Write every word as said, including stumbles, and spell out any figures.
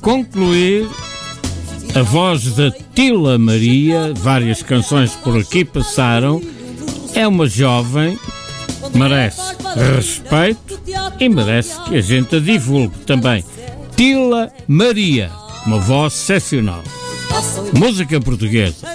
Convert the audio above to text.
concluir, a voz da Tila Maria, várias canções por aqui passaram, é uma jovem, merece respeito e merece que a gente a divulgue também. Tila Maria, uma voz excepcional. Música portuguesa.